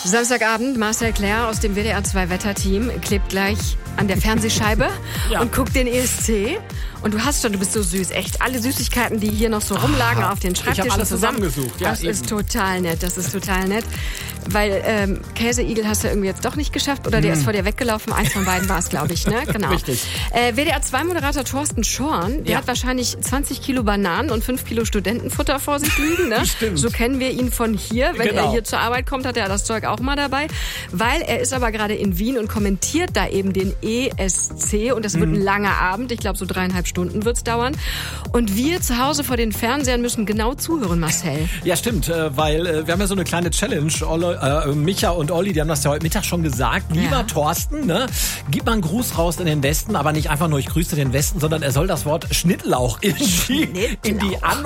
Samstagabend, Marcel Claire aus dem WDR 2 Wetterteam klebt gleich an der Fernsehscheibe und guckt den ESC. Und du bist so süß, echt. Alle Süßigkeiten, die hier noch so rumlagen auf den Schreibtischen ich hab alles zusammengesucht. Ja, das ist total nett, Weil Käseigel hast du irgendwie jetzt doch nicht geschafft oder der ist vor dir weggelaufen. Eins von beiden war es, glaube ich, ne? Genau. Richtig. WDR 2-Moderator Thorsten Schorn, der hat wahrscheinlich 20 Kilo Bananen und 5 Kilo Studentenfutter vor sich liegen, ne? Stimmt. So kennen wir ihn von hier. Wenn er hier zur Arbeit kommt, hat er das Zeug auch mal dabei. Weil er ist aber gerade in Wien und kommentiert da eben den ESC. Und das wird ein langer Abend. Ich glaube, so 3,5 Stunden wird's dauern. Und wir zu Hause vor den Fernsehern müssen genau zuhören, Marcel. Ja, stimmt, weil wir haben ja so eine kleine Challenge. Micha und Olli, die haben das ja heute Mittag schon gesagt. Lieber Thorsten, ne, gib mal einen Gruß raus in den Westen, aber nicht einfach nur ich grüße den Westen, sondern er soll das Wort Schnittlauch in die An-